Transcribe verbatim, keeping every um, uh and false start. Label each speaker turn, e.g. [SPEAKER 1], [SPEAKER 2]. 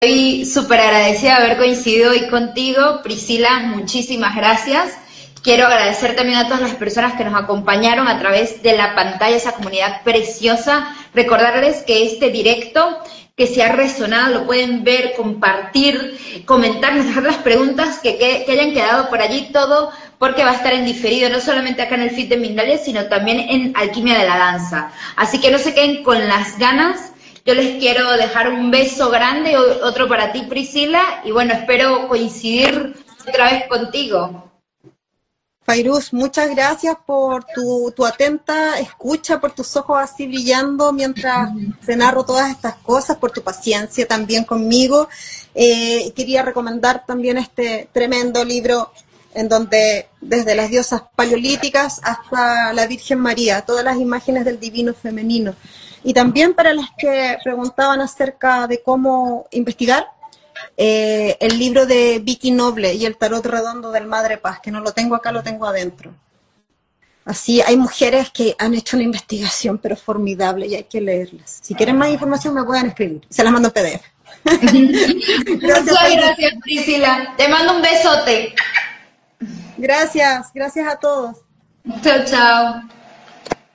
[SPEAKER 1] Estoy súper agradecida de haber coincidido hoy contigo, Priscila, muchísimas gracias. Quiero agradecer también a todas las personas que nos acompañaron a través de la pantalla, esa comunidad preciosa. Recordarles que este directo, que se ha resonado, lo pueden ver, compartir, comentarnos, dejar las preguntas que, que, que hayan quedado por allí, todo porque va a estar en diferido, no solamente acá en el feed de Mindalia, sino también en Alquimia de la Danza. Así que no se queden con las ganas. Yo les quiero dejar un beso grande, otro para ti, Priscila, y bueno, espero coincidir otra vez contigo.
[SPEAKER 2] Fairuz, muchas gracias por tu, tu atenta escucha, por tus ojos así brillando mientras te narro todas estas cosas, por tu paciencia también conmigo. Eh, quería recomendar también este tremendo libro en donde desde las diosas paleolíticas hasta la Virgen María, todas las imágenes del divino femenino. Y también para las que preguntaban acerca de cómo investigar, eh, el libro de Vicky Noble y el tarot redondo del Madre Paz, que no lo tengo acá, lo tengo adentro. Así, hay mujeres que han hecho una investigación, pero formidable, y hay que leerlas. Si quieren más información, me pueden escribir. Se las mando en P D F.
[SPEAKER 1] Gracias, Muchas gracias, Priscila. Te mando un besote.
[SPEAKER 2] Gracias, gracias a todos.
[SPEAKER 1] Chao, chao.